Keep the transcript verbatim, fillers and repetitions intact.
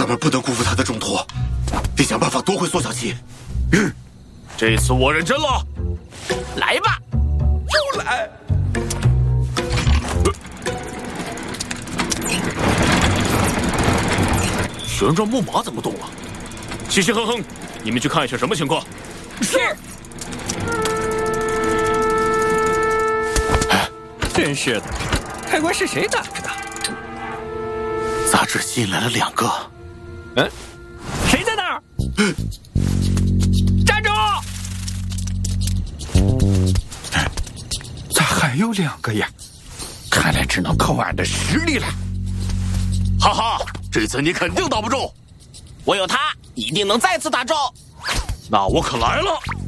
们不能辜负他的重托，得想办法夺回缩小旗。 嗯，这次我认真了。 来吧， 就来。 旋转木马怎么动了？嘻嘻哼哼，你们去看一下什么情况。 是。真是的，开关是谁打着的？ 杂志吸引来了两个。 嗯，谁在那儿？嗯、站住！咋还有两个呀？看来只能靠俺的实力了。 哈哈，这次你肯定打不中。 我有他，一定能再次打中。 那我可来了。